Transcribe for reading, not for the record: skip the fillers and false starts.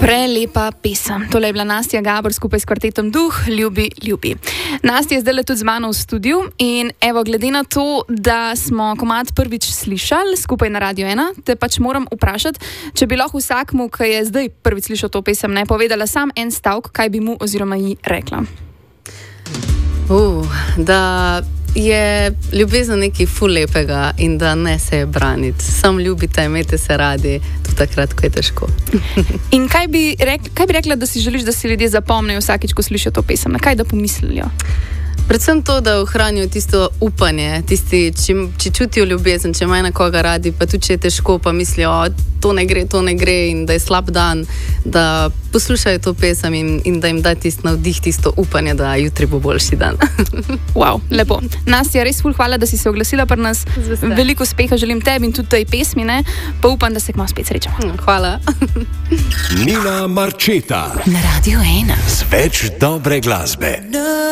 Prelepa pesem. Tole je bila Nastja Gabor skupaj s kvartetom Duh, Ljubi, ljubi. Nastja je zdaj tudi z mano v studiu in evo, glede na to, da smo komad prvič slišali skupaj na Radio 1, te pač moram vprašati, če bi lahko vsakmu, ki je zdaj prvič slišal to pesem, ne, povedala sam en stavek, kaj bi mu oziroma ji rekla. Da je ljubezen nekaj ful lepega in da ne se je braniti. Sam ljubite, imejte se radi, tudi takrat, ko je težko. In kaj bi rekla, da si želiš, da si ljudje zapomnijo vsakič, ko slišijo to pesem? Na kaj da pomislijo? Predvsem to, da ohranijo tisto upanje, če čutijo ljubezen, če imajo nekoga radi, pa tudi če je težko, pa mislijo, to ne gre in da je slab dan, da poslušajo to pesem in da jim da tisto navdih, tisto upanje, da jutri bo boljši dan. Wow, lepo. Nastja, res ful hvala, da si se oglasila pri nas. Veliko uspeha želim tebi in tudi tej pesmi, ne? Pa upam, da se kmalu spet srečamo. Hvala. Nina Marčeta na Radio 1 z več dobre glasbe.